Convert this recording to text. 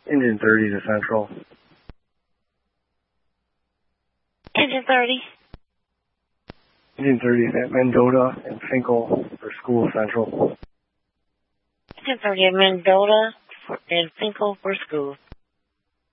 Engine 30 to Central. Engine 30. Engine 30 is at Mendota and Finkel for School Central. Engine 30 at Mendota and Finkel for School.